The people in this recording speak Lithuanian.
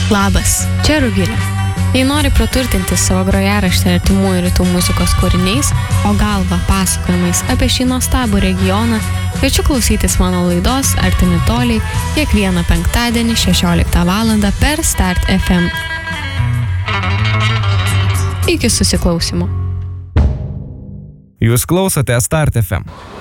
Labas, čia Rugilė. Jei nori praturtinti savo grojaraštį artimųjų rytų muzikos kūriniais, o galva pasakojimais apie šį nuostabų regioną, kviečiu klausytis mano laidos Artimi toliai kiekvieną penktadienį 16 val. Per Start FM. Iki susiklausymo. Jūs klausote Start FM.